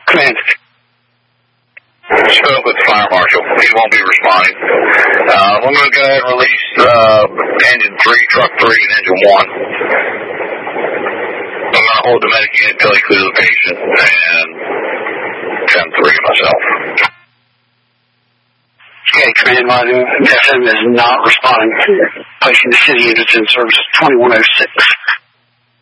Command. Spoke with the fire marshal. He won't be responding. I'm going to go ahead and release engine 3, truck 3, and engine 1. I'm going to hold the medic unit until he clears the patient, and 10-3 myself. Okay, Command Line FM is not responding. Placing the city units in service 2106.